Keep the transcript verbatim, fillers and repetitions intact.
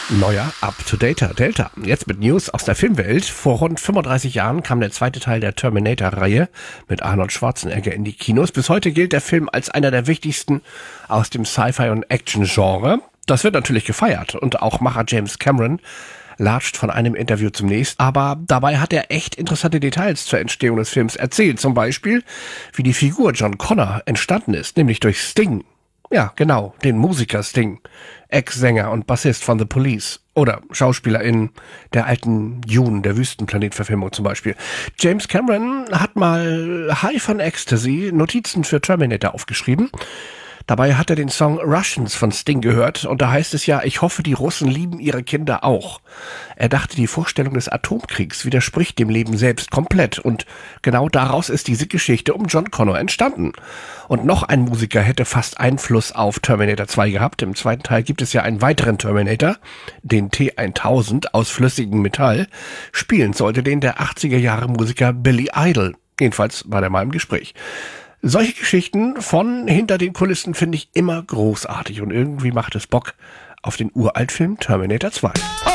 Neuer Up-to-Dater Delta. Jetzt mit News aus der Filmwelt. Vor rund fünfunddreißig Jahren kam der zweite Teil der Terminator-Reihe mit Arnold Schwarzenegger in die Kinos. Bis heute gilt der Film als einer der wichtigsten aus dem Sci-Fi- und Action-Genre. Das wird natürlich gefeiert und auch Macher James Cameron latscht von einem Interview zum nächsten. Aber dabei hat er echt interessante Details zur Entstehung des Films erzählt. Zum Beispiel, wie die Figur John Connor entstanden ist, nämlich durch Sting. Ja, genau, den Musiker Sting, Ex-Sänger und Bassist von The Police oder Schauspieler in der alten Dune, der Wüstenplanet-Verfilmung zum Beispiel. James Cameron hat mal High on Ecstasy Notizen für Terminator aufgeschrieben. Dabei hat er den Song Russians von Sting gehört und da heißt es ja, ich hoffe, die Russen lieben ihre Kinder auch. Er dachte, die Vorstellung des Atomkriegs widerspricht dem Leben selbst komplett und genau daraus ist diese Geschichte um John Connor entstanden. Und noch ein Musiker hätte fast Einfluss auf Terminator zwei gehabt. Im zweiten Teil gibt es ja einen weiteren Terminator, den T tausend aus flüssigem Metall. Spielen sollte den der achtziger Jahre Musiker Billy Idol. Jedenfalls war der mal im Gespräch. Solche Geschichten von hinter den Kulissen finde ich immer großartig und irgendwie macht es Bock auf den Uraltfilm Terminator zwei.